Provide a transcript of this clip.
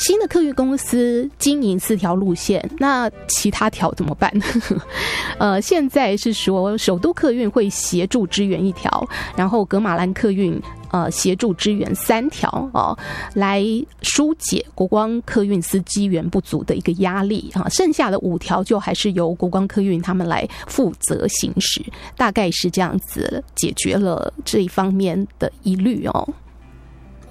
新的客运公司经营4条路线，那其他条怎么办？现在是说首都客运会协助支援1条，然后噶玛兰客运协助支援3条来疏解国光客运司机员不足的一个压力剩下的5条就还是由国光客运他们来负责行驶，大概是这样子解决了这一方面的疑虑